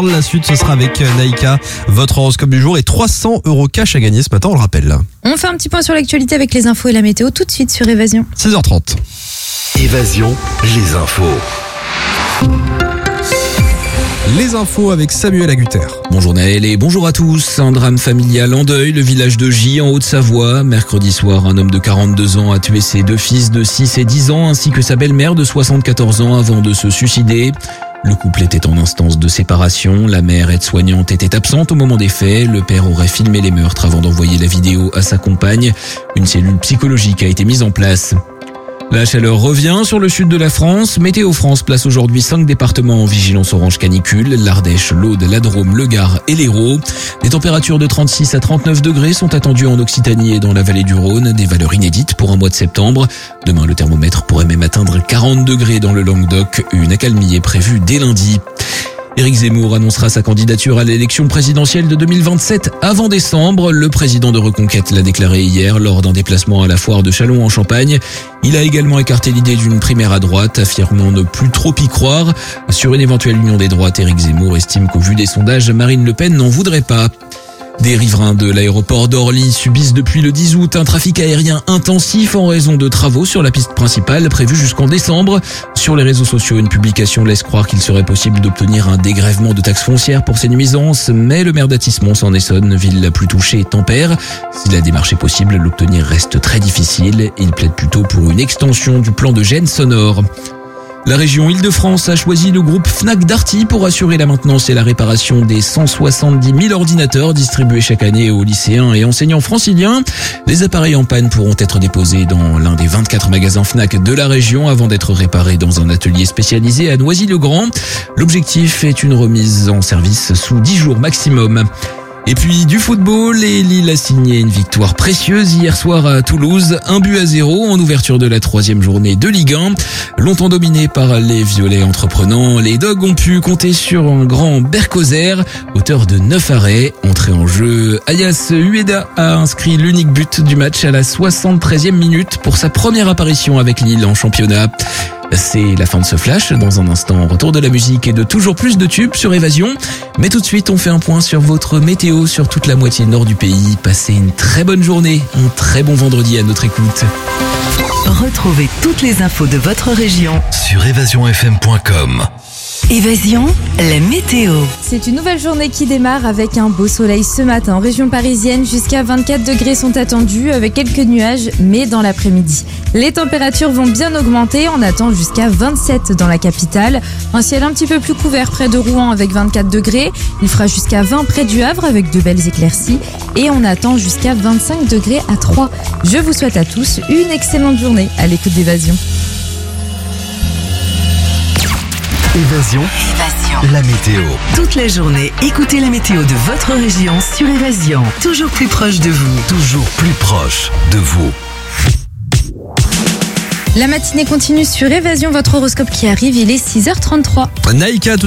La suite, ce sera avec Naïka, votre horoscope du jour et 300 € cash à gagner ce matin, on le rappelle. On fait un petit point sur l'actualité avec les infos et la météo tout de suite sur Évasion. 6h30. Évasion, les infos. Les infos avec Samuel Agutter. Bonjour Naël et bonjour à tous. Un drame familial en deuil, le village de Gy en Haute-Savoie. Mercredi soir, un homme de 42 ans a tué ses deux fils de 6 et 10 ans ainsi que sa belle-mère de 74 ans avant de se suicider. Le couple était en instance de séparation. La mère aide-soignante était absente au moment des faits. Le père aurait filmé les meurtres avant d'envoyer la vidéo à sa compagne. Une cellule psychologique a été mise en place. La chaleur revient sur le sud de la France. Météo France place aujourd'hui 5 départements en vigilance orange canicule. L'Ardèche, l'Aude, la Drôme, le Gard et l'Hérault. Des températures de 36 à 39 degrés sont attendues en Occitanie et dans la vallée du Rhône. Des valeurs inédites pour un mois de septembre. Demain, le thermomètre pourrait même atteindre 40 degrés dans le Languedoc. Une accalmie est prévue dès lundi. Éric Zemmour annoncera sa candidature à l'élection présidentielle de 2027 avant décembre. Le président de Reconquête l'a déclaré hier lors d'un déplacement à la foire de Châlons en Champagne. Il a également écarté l'idée d'une primaire à droite, affirmant ne plus trop y croire. Sur une éventuelle union des droites, Éric Zemmour estime qu'au vu des sondages, Marine Le Pen n'en voudrait pas. Des riverains de l'aéroport d'Orly subissent depuis le 10 août un trafic aérien intensif en raison de travaux sur la piste principale prévue jusqu'en décembre. Sur les réseaux sociaux, une publication laisse croire qu'il serait possible d'obtenir un dégrèvement de taxes foncières pour ces nuisances, mais le maire d'Athis-Mons en Essonne, ville la plus touchée, tempère. Si la démarche est possible, l'obtenir reste très difficile. Il plaide plutôt pour une extension du plan de gêne sonore. La région Île-de-France a choisi le groupe Fnac Darty pour assurer la maintenance et la réparation des 170 000 ordinateurs distribués chaque année aux lycéens et enseignants franciliens. Les appareils en panne pourront être déposés dans l'un des 24 magasins Fnac de la région avant d'être réparés dans un atelier spécialisé à Noisy-le-Grand. L'objectif est une remise en service sous 10 jours maximum. Et puis du football, et Lille a signé une victoire précieuse hier soir à Toulouse, 1-0 en ouverture de la 3e journée de Ligue 1. Longtemps dominé par les violets entreprenants, les Dogs ont pu compter sur un grand Berkozer, auteur de 9 arrêts. Entré en jeu, Ayas Ueda a inscrit l'unique but du match à la 73e minute pour sa première apparition avec Lille en championnat. C'est la fin de ce flash. Dans un instant, retour de la musique et de toujours plus de tubes sur Évasion. Mais tout de suite, on fait un point sur votre météo sur toute la moitié nord du pays. Passez une très bonne journée, un très bon vendredi à notre écoute. Retrouvez toutes les infos de votre région Sur évasionfm.com. Évasion, la météo. C'est une nouvelle journée qui démarre avec un beau soleil ce matin. En région parisienne, jusqu'à 24 degrés sont attendus avec quelques nuages, mais dans l'après-midi. Les températures vont bien augmenter. On attend jusqu'à 27 dans la capitale. Un ciel un petit peu plus couvert près de Rouen avec 24 degrés. Il fera jusqu'à 20 près du Havre avec de belles éclaircies. Et on attend jusqu'à 25 degrés à Troyes. Je vous souhaite à tous une excellente journée à l'écoute d'Évasion. Évasion, la météo. Toute la journée, écoutez la météo de votre région sur Évasion. Toujours plus proche de vous. Toujours plus proche de vous. La matinée continue sur Évasion, votre horoscope qui arrive, il est 6h33. Naïka.